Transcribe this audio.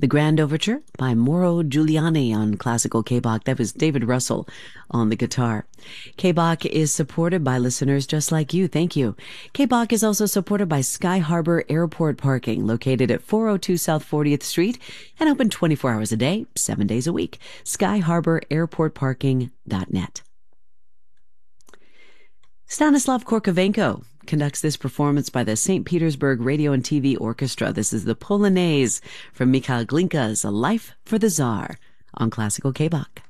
The Grand Overture by Mauro Giuliani on classical K-Bach. That was David Russell on the guitar. K-Bach is supported by listeners just like you. Thank you. K-Bach is also supported by Sky Harbor Airport Parking, located at 402 South 40th Street and open 24 hours a day, 7 days a week. SkyHarborAirportParking.net. Stanislav Korkovenko conducts this performance by the St. Petersburg Radio and TV Orchestra. This is the Polonaise from Mikhail Glinka's A Life for the Tsar on classical K-Bach.